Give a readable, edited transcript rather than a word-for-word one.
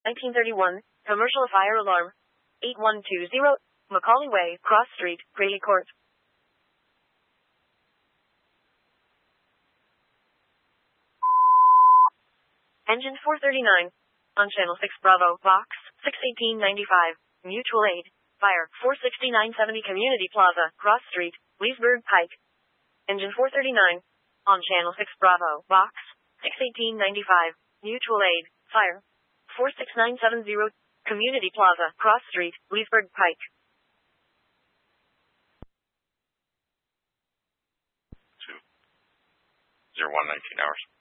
1931, commercial fire alarm. 8120, Macaulay Way, Cross Street, Grady Court. Engine 439. On Channel 6 Bravo, Box 61895, Mutual Aid. Fire 46970 Community Plaza, Cross Street, Leesburg Pike. Engine 439. On Channel 6 Bravo, Box 61895, Mutual Aid. Fire 46970, Community Plaza, Cross Street, Leesburg Pike. 20119 hours.